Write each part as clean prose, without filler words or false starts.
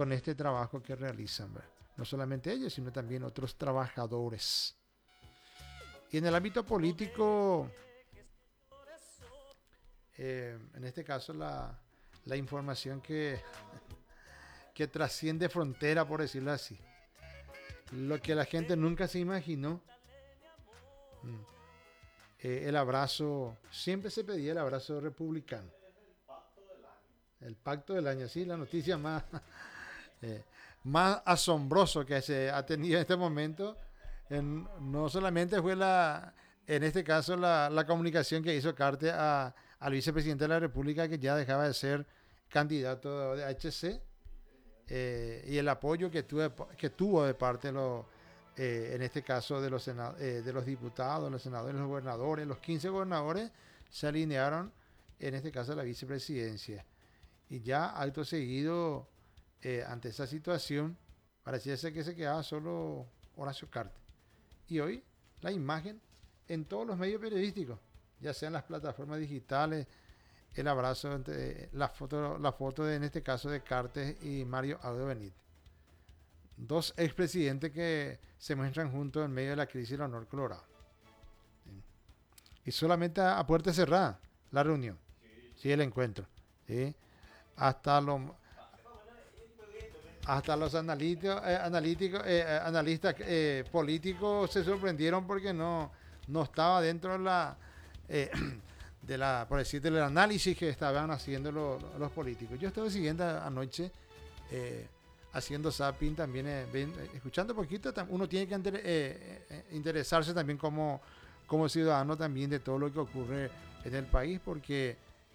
con este trabajo que realizan, ¿verdad? No solamente ellos, sino también otros trabajadores. Y en el ámbito político, en este caso la información que trasciende frontera, por decirlo así. Lo que la gente nunca se imaginó. El abrazo, siempre se pedía el abrazo republicano. El pacto del año, sí, la noticia más asombroso que se ha tenido en este momento. No solamente fue en este caso la comunicación que hizo Carter al vicepresidente de la República, que ya dejaba de ser candidato de HC, y el apoyo que tuvo de parte de en este caso de los diputados, los senadores, los gobernadores. Los 15 gobernadores se alinearon en este caso a la vicepresidencia. Y ya acto seguido, ante esa situación, parecía ser que se quedaba solo Horacio Cartes. Y hoy la imagen en todos los medios periodísticos, ya sean las plataformas digitales, el abrazo, la foto en este caso de Cartes y Mario Abdo Benítez. Dos expresidentes que se muestran juntos en medio de la crisis del honor colorado. Y solamente a puerta cerrada la reunión. Sí, el encuentro. ¿Sí? Hasta los analistas políticos se sorprendieron porque no estaba dentro por decir, del análisis que estaban haciendo los políticos. Yo estuve siguiendo anoche, haciendo zapping también, escuchando poquito. Uno tiene que interesarse también como ciudadano también de todo lo que ocurre en el país, porque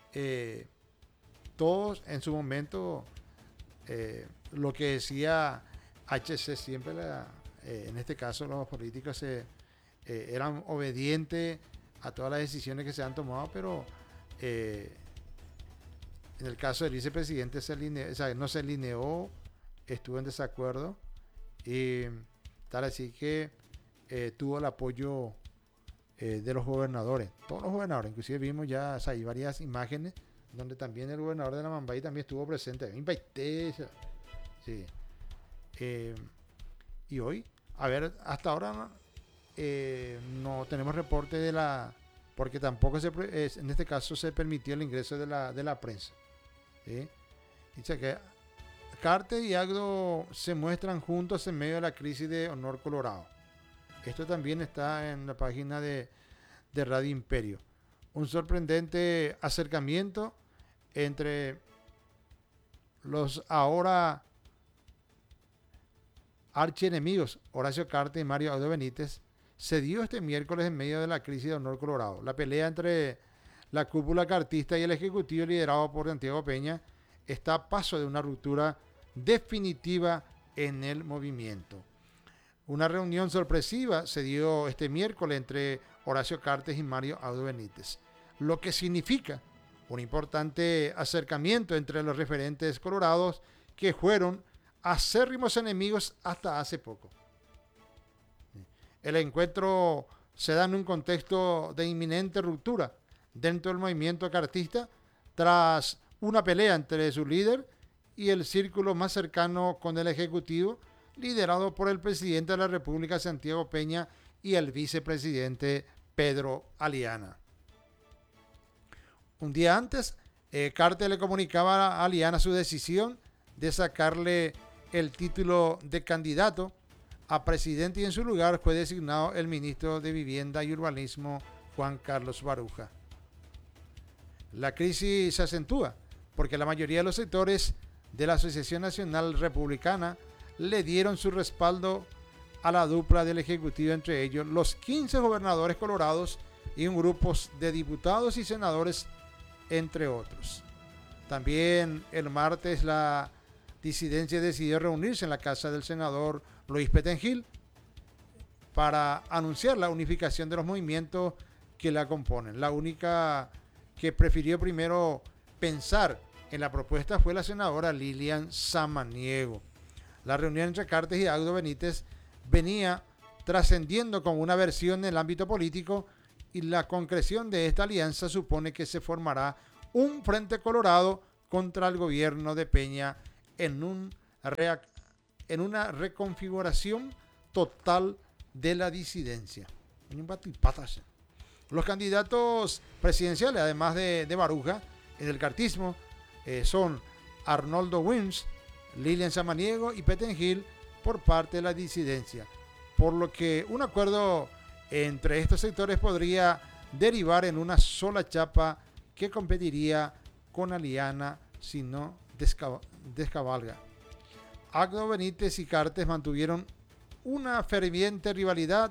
todos en su momento, lo que decía HC siempre, en este caso los políticos eran obedientes a todas las decisiones que se han tomado, pero en el caso del vicepresidente no se alineó, estuvo en desacuerdo, y tal así que tuvo el apoyo de los gobernadores, todos los gobernadores. Inclusive vimos ya, hay varias imágenes donde también el gobernador de la Mambay también estuvo presente. Sí. Y hoy, a ver, hasta ahora no tenemos reporte porque tampoco en este caso se permitió el ingreso de la prensa. ¿Sí? Dice que Cartes y Agdo se muestran juntos en medio de la crisis de honor colorado. Esto también está en la página de Radio Imperio. Un sorprendente acercamiento entre los ahora archienemigos Horacio Cartes y Mario Abdo Benítez se dio este miércoles en medio de la crisis de honor colorado. La pelea entre la cúpula cartista y el ejecutivo liderado por Santiago Peña está a paso de una ruptura definitiva en el movimiento. Una reunión sorpresiva se dio este miércoles entre Horacio Cartes y Mario Abdo Benítez, lo que significa un importante acercamiento entre los referentes colorados que fueron acérrimos enemigos hasta hace poco. El encuentro se da en un contexto de inminente ruptura dentro del movimiento cartista tras una pelea entre su líder y el círculo más cercano con el Ejecutivo, liderado por el presidente de la República, Santiago Peña, y el vicepresidente Pedro Aliana. Un día antes, Cartes le comunicaba a Aliana su decisión de sacarle el título de candidato a presidente, y en su lugar fue designado el ministro de Vivienda y Urbanismo, Juan Carlos Baruja. La crisis se acentúa porque la mayoría de los sectores de la Asociación Nacional Republicana le dieron su respaldo a la dupla del Ejecutivo, entre ellos los 15 gobernadores colorados y un grupo de diputados y senadores, entre otros. También el martes la disidencia decidió reunirse en la casa del senador Luis Petengil para anunciar la unificación de los movimientos que la componen. La única que prefirió primero pensar en la propuesta fue la senadora Lilian Samaniego. La reunión entre Cartes y Abdo Benítez venía trascendiendo como una versión en el ámbito político, y la concreción de esta alianza supone que se formará un frente colorado contra el gobierno de Peña en un en una reconfiguración total de la disidencia. Los candidatos presidenciales, además de Baruja, en el cartismo, son Arnoldo Wins, Lilian Samaniego y Pettengill por parte de la disidencia. Por lo que un acuerdo entre estos sectores podría derivar en una sola chapa que competiría con Aliana si no descabalga. Agdo Benítez y Cartes mantuvieron una ferviente rivalidad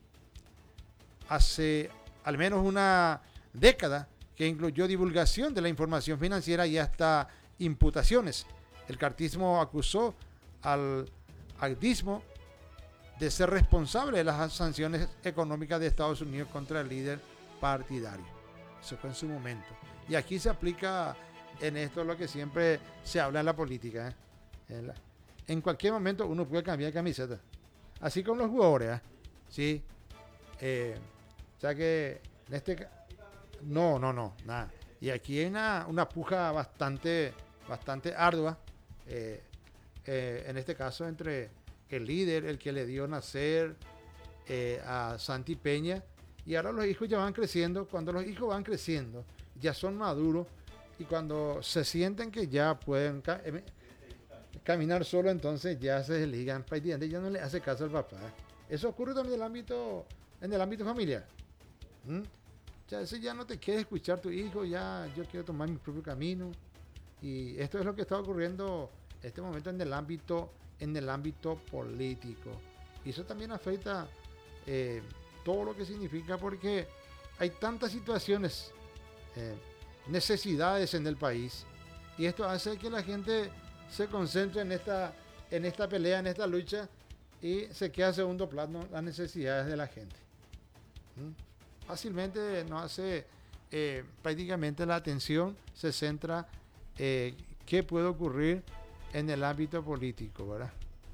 hace al menos una década que incluyó divulgación de la información financiera y hasta imputaciones. El cartismo acusó al agdismo de ser responsable de las sanciones económicas de Estados Unidos contra el líder partidario. Eso fue en su momento. Y aquí se aplica en esto lo que siempre se habla en la política. En cualquier momento uno puede cambiar de camiseta. Así como los jugadores. ¿Sí? O sea que en este... No, nada. Y aquí hay una puja bastante ardua. En este caso entre el líder, el que le dio nacer a Santi Peña, y ahora los hijos ya van creciendo. Cuando los hijos van creciendo, ya son maduros, y cuando se sienten que ya pueden caminar solo, entonces ya se desligan, prácticamente ya no le hace caso al papá. Eso ocurre también en el ámbito familiar. Ya, ese ya no te quiere escuchar tu hijo, ya yo quiero tomar mi propio camino. Y esto es lo que está ocurriendo en este momento en el ámbito político. Y eso también afecta todo lo que significa, porque hay tantas situaciones, necesidades en el país, y esto hace que la gente se concentre en esta pelea, en esta lucha, y se queda a segundo plano las necesidades de la gente. Fácilmente no hace prácticamente la atención se centra qué puede ocurrir en el ámbito político, ¿verdad?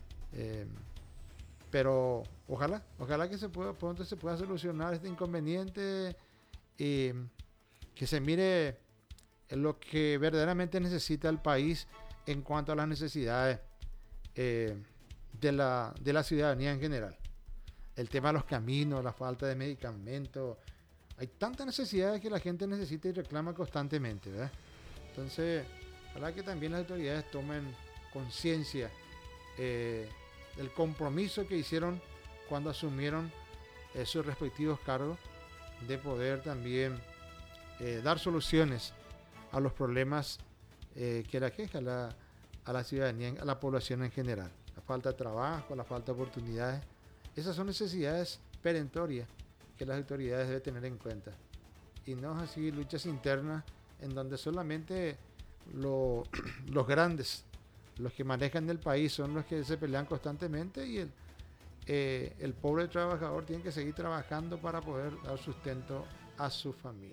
Pero ojalá que pronto se pueda solucionar este inconveniente y que se mire en lo que verdaderamente necesita el país en cuanto a las necesidades de la ciudadanía en general. El tema de los caminos, la falta de medicamentos. Hay tantas necesidades que la gente necesita y reclama constantemente, ¿verdad? Entonces, ojalá que también las autoridades tomen conciencia del compromiso que hicieron cuando asumieron sus respectivos cargos, de poder también dar soluciones a los problemas que la queja a la ciudadanía, a la población en general. La falta de trabajo, la falta de oportunidades. Esas son necesidades perentorias que las autoridades deben tener en cuenta. Y no es así luchas internas en donde solamente los grandes, los que manejan el país, son los que se pelean constantemente, y el pobre trabajador tiene que seguir trabajando para poder dar sustento a su familia.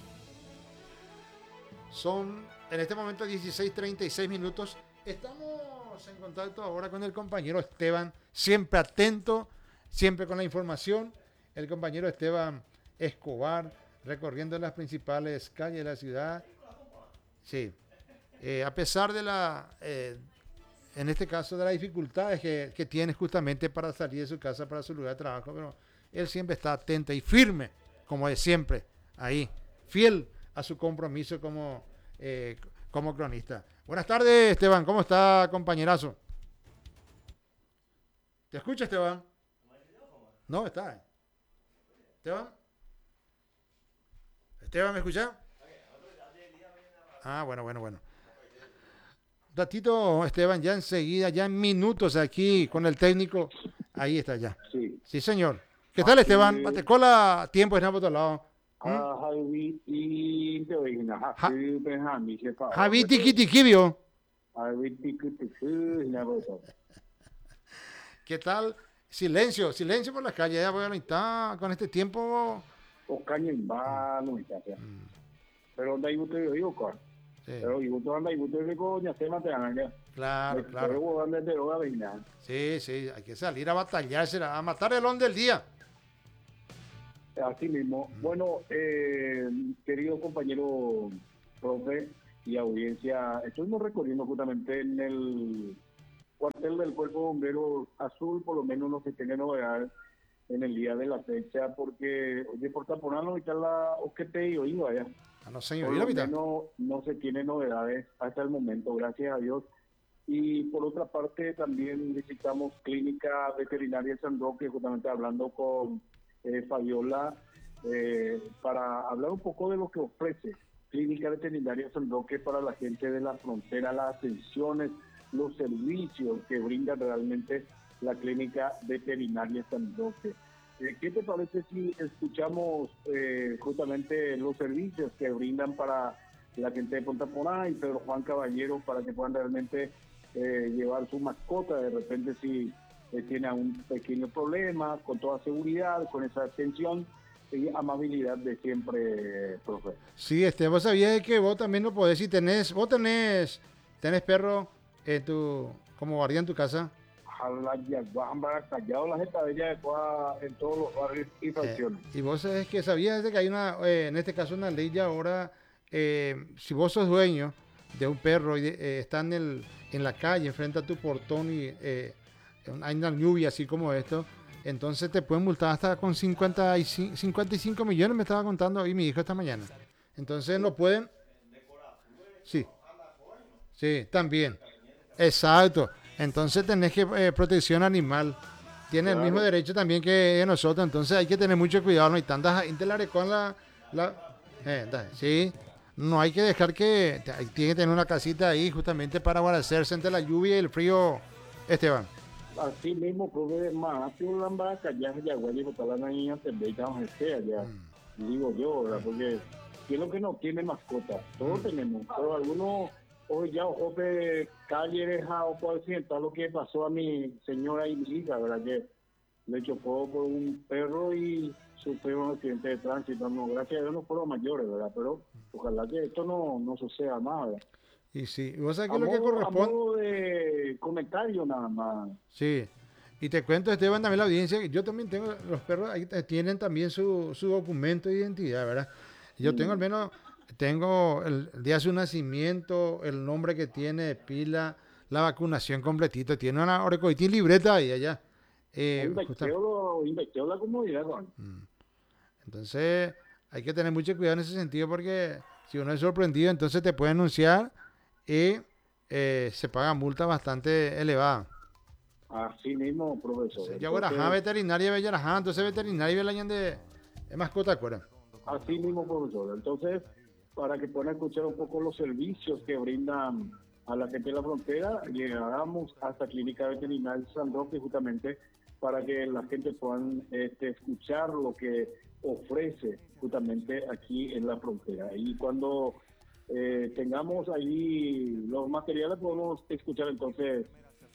Son en este momento 16:36 minutos. Estamos en contacto ahora con el compañero Esteban, siempre atento, siempre con la información. El compañero Esteban Escobar, recorriendo las principales calles de la ciudad. Sí. A pesar de en este caso, de las dificultades que tiene justamente para salir de su casa, para su lugar de trabajo, pero él siempre está atento y firme, como de siempre, ahí, fiel a su compromiso como cronista. Buenas tardes, Esteban. ¿Cómo está, compañerazo? ¿Te escucha, Esteban? No, está. ¿Esteban, me escucha? Ah, bueno. Ratito, Esteban, ya enseguida, ya en minutos aquí con el técnico. Ahí está ya. Sí, señor. ¿Qué tal, Esteban? ¿Te cola tiempo en otro lado? Javi Tiquitiquibio. ¿Qué tal? Silencio por las calles. Ya voy a la mitad con este tiempo. Pero de ahí usted digo, pero y usted anda y usted se coña, se matan allá. Claro. Sí, hay que salir a batallarse, a matar el on del día. Así mismo. Bueno, querido compañero profe y audiencia, estuvimos recorriendo justamente cuartel del Cuerpo de Bomberos Azul por lo menos no se tiene novedades en el día de la fecha, porque, oye, por Taponano está la OQT y oído allá. No, señor, Por lo menos no se tiene novedades hasta el momento, gracias a Dios. Y por otra parte también visitamos Clínica Veterinaria San Roque, justamente hablando con Fabiola, para hablar un poco de lo que ofrece Clínica Veterinaria San Roque para la gente de la frontera, las atenciones, los servicios que brinda realmente la Clínica Veterinaria San Roque. ¿Qué te parece si escuchamos justamente los servicios que brindan para la gente de Punta Porá y Pedro Juan Caballero para que puedan realmente llevar su mascota de repente si tiene un pequeño problema, con toda seguridad, con esa atención y amabilidad de siempre, profe? Sí, vos sabías que vos también lo podés, si tenés perro como guardia en tu casa. Callado la gente de ella en todos los barrios y fracciones. Y vos sabés que sabías que hay en este caso una ley ya ahora, si vos sos dueño de un perro y está en la calle frente a tu portón y hay una lluvia así como esto, entonces te pueden multar hasta con 55 millones, me estaba contando hoy mi hijo esta mañana. Entonces no pueden. Sí, también. Exacto. Entonces tenés que protección animal. Tiene el mismo derecho también que nosotros. Entonces hay que tener mucho cuidado. No hay tantas gente con sí. No hay que dejar tiene que tener una casita ahí justamente para guarecerse entre la lluvia y el frío, Esteban. Así mismo, profe, más que un lambaca, ya güey, para la niña te veamos allá. Digo yo, ¿verdad? Porque ¿quién es lo que no tiene mascota? Todos tenemos, pero algunos hoy ya ojo de calle o por accidental lo que pasó a mi señora y mi hija, ¿verdad? Que le chocó por un perro y sufrió un accidente de tránsito. No, gracias a Dios no fueron mayores, ¿verdad? Pero ojalá que esto no suceda más, ¿verdad? Y sí, vos sabés que lo que corresponde. A modo de comentario nada más. Sí, y te cuento, Esteban, también la audiencia, yo también tengo, los perros ahí tienen también su documento de identidad, ¿verdad? Yo tengo al menos, tengo el día de su nacimiento, el nombre que tiene, pila, la vacunación completita, tiene una orecoitín libreta ahí allá. Investigó la comodidad, Juan. Entonces, hay que tener mucho cuidado en ese sentido porque si uno es sorprendido, entonces te puede anunciar y se paga multa bastante elevada. Así mismo, profesor. Ya ahora, veterinaria Bellarajá, entonces veterinaria Belañán de mascota, ¿acuerdan? Así mismo, profesor. Entonces, para que puedan escuchar un poco los servicios que brindan a la gente de la frontera, llegamos hasta Clínica Veterinaria San Roque justamente para que la gente puedan escuchar lo que ofrece justamente aquí en la frontera. Y cuando tengamos ahí los materiales, podemos escuchar entonces,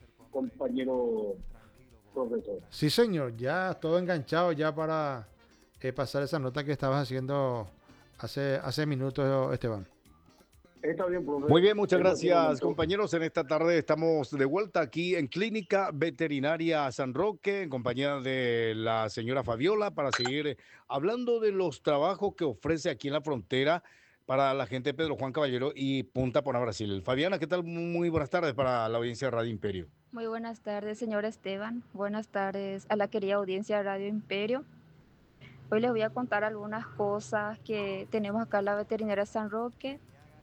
compañero profesor. Sí, señor, ya todo enganchado ya para pasar esa nota que estabas haciendo hace minutos, Esteban. Está bien, profesor. Muy bien, muchas gracias, compañeros. En esta tarde estamos de vuelta aquí en Clínica Veterinaria San Roque, en compañía de la señora Fabiola, para seguir hablando de los trabajos que ofrece aquí en la frontera para la gente de Pedro Juan Caballero y Punta Porá, Brasil. Fabiana, ¿qué tal? Muy buenas tardes para la audiencia de Radio Imperio. Muy buenas tardes, señor Esteban. Buenas tardes a la querida audiencia de Radio Imperio. Hoy les voy a contar algunas cosas que tenemos acá en la Veterinaria San Roque,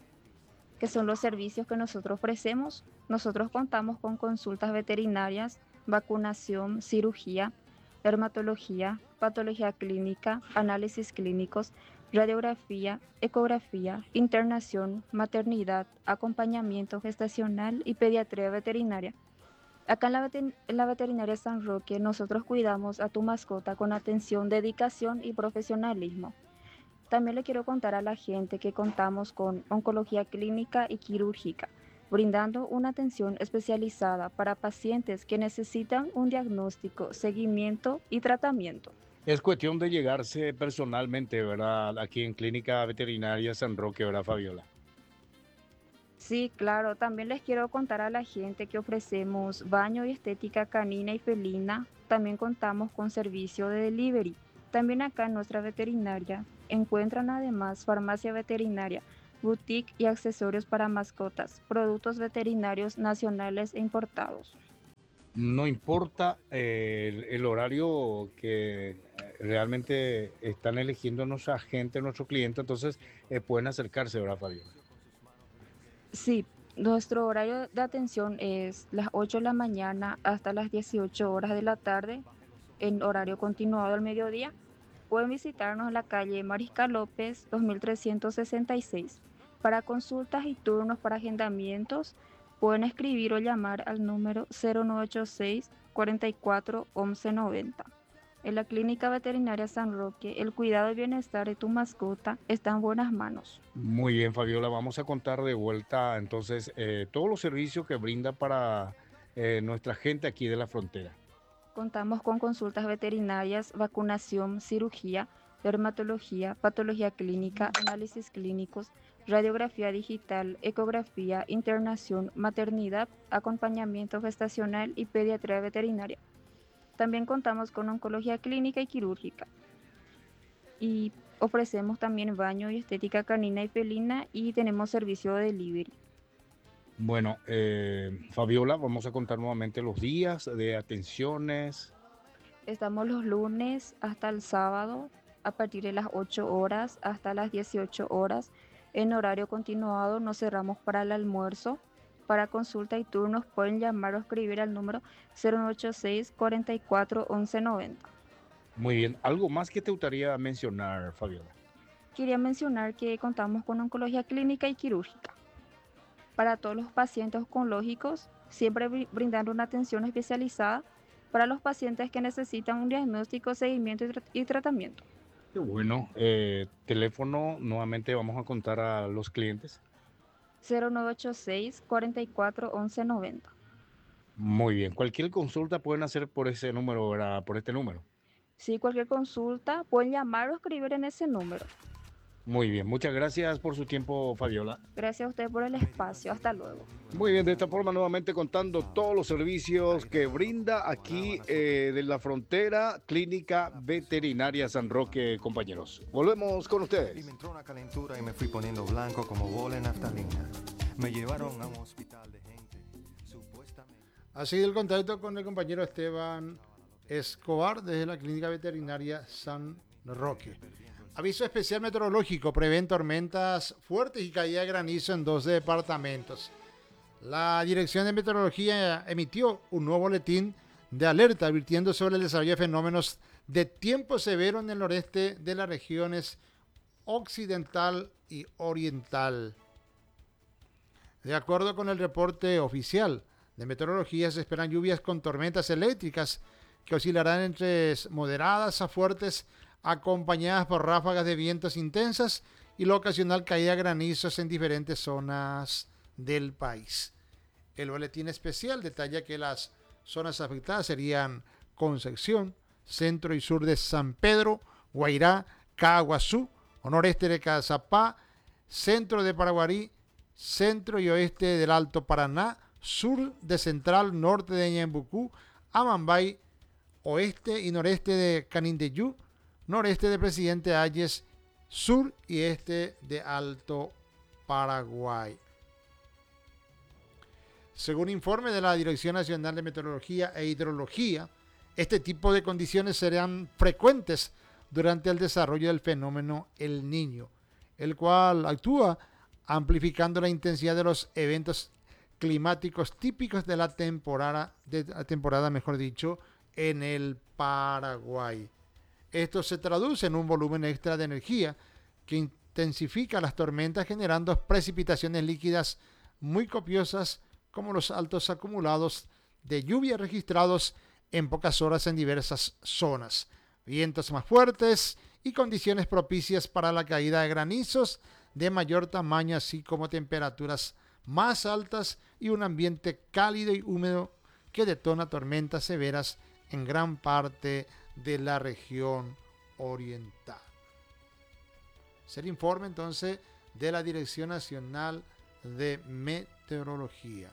que son los servicios que nosotros ofrecemos. Nosotros contamos con consultas veterinarias, vacunación, cirugía, dermatología, patología clínica, análisis clínicos, radiografía, ecografía, internación, maternidad, acompañamiento gestacional y pediatría veterinaria. Acá en la Veterinaria San Roque nosotros cuidamos a tu mascota con atención, dedicación y profesionalismo. También le quiero contar a la gente que contamos con oncología clínica y quirúrgica, brindando una atención especializada para pacientes que necesitan un diagnóstico, seguimiento y tratamiento. Es cuestión de llegarse personalmente, ¿verdad? Aquí en Clínica Veterinaria San Roque, ¿verdad, Fabiola? Sí, claro. También les quiero contar a la gente que ofrecemos baño y estética canina y felina. También contamos con servicio de delivery. También acá en nuestra veterinaria encuentran además farmacia veterinaria, boutique y accesorios para mascotas, productos veterinarios nacionales e importados. No importa el horario que realmente están eligiendo nuestra gente, nuestro cliente, entonces pueden acercarse, ¿verdad, Fabio? Sí, nuestro horario de atención es las 8 de la mañana hasta las 18 horas de la tarde, en horario continuado al mediodía. Pueden visitarnos en la calle Mariscal López 2366. Para consultas y turnos para agendamientos, pueden escribir o llamar al número 0986 44 11 90. En la Clínica Veterinaria San Roque, el cuidado y bienestar de tu mascota está en buenas manos. Muy bien, Fabiola, vamos a contar de vuelta entonces todos los servicios que brinda para nuestra gente aquí de la frontera. Contamos con consultas veterinarias, vacunación, cirugía, dermatología, patología clínica, análisis clínicos, radiografía digital, ecografía, internación, maternidad, acompañamiento gestacional y pediatría veterinaria. También contamos con oncología clínica y quirúrgica. Y ofrecemos también baño y estética canina y felina y tenemos servicio de delivery. Bueno, Fabiola, vamos a contar nuevamente los días de atenciones. Estamos los lunes hasta el sábado a partir de las 8 horas hasta las 18 horas. En horario continuado nos cerramos para el almuerzo. Para consulta y turnos pueden llamar o escribir al número 086 44 11 90. Muy bien, ¿algo más que te gustaría mencionar, Fabiola? Quería mencionar que contamos con oncología clínica y quirúrgica. Para todos los pacientes oncológicos, siempre brindando una atención especializada para los pacientes que necesitan un diagnóstico, seguimiento y tratamiento. Qué bueno. Teléfono, nuevamente vamos a contar a los clientes. 0986 44 11 90. Muy bien, cualquier consulta pueden hacer por ese número, ¿verdad? Por este número. Si cualquier consulta, pueden llamar o escribir en ese número. Muy bien, muchas gracias por su tiempo, Fabiola. Gracias a usted por el espacio. Hasta luego. Muy bien, de esta forma nuevamente contando todos los servicios que brinda aquí de la frontera Clínica Veterinaria San Roque, compañeros. Volvemos con ustedes. Y me entró una calentura y me fui poniendo blanco como bola en naftalina. Me llevaron a un hospital de gente, supuestamente. Ha sido el contacto con el compañero Esteban Escobar desde la Clínica Veterinaria San Roque. Aviso especial meteorológico, prevén tormentas fuertes y caída de granizo en 12 departamentos. La Dirección de Meteorología emitió un nuevo boletín de alerta advirtiendo sobre el desarrollo de fenómenos de tiempo severo en el noreste de las regiones occidental y oriental. De acuerdo con el reporte oficial de meteorología, se esperan lluvias con tormentas eléctricas que oscilarán entre moderadas a fuertes, acompañadas por ráfagas de vientos intensas y la ocasional caída de granizos en diferentes zonas del país. El boletín especial detalla que las zonas afectadas serían Concepción, centro y sur de San Pedro, Guairá, Caguazú, noreste de Cazapá, centro de Paraguarí, centro y oeste del Alto Paraná, sur de Central, norte de Ñembucú, Amambay, oeste y noreste de Canindeyú, noreste de Presidente Hayes, sur y este de Alto Paraguay. Según informe de la Dirección Nacional de Meteorología e Hidrología, este tipo de condiciones serán frecuentes durante el desarrollo del fenómeno El Niño, el cual actúa amplificando la intensidad de los eventos climáticos típicos de la temporada, en el Paraguay. Esto se traduce en un volumen extra de energía que intensifica las tormentas, generando precipitaciones líquidas muy copiosas, como los altos acumulados de lluvia registrados en pocas horas en diversas zonas, vientos más fuertes y condiciones propicias para la caída de granizos de mayor tamaño, así como temperaturas más altas y un ambiente cálido y húmedo que detona tormentas severas en gran parte de la región oriental. Es el informe entonces de la Dirección Nacional de Meteorología.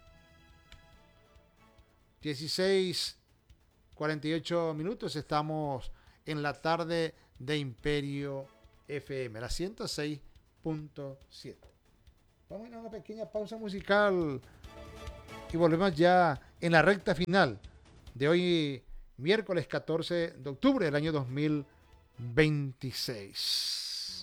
16:48 minutos, estamos en la tarde de Imperio FM, la 106.7. Vamos a ir a una pequeña pausa musical y volvemos ya en la recta final de hoy, miércoles 14 de octubre del año 2026.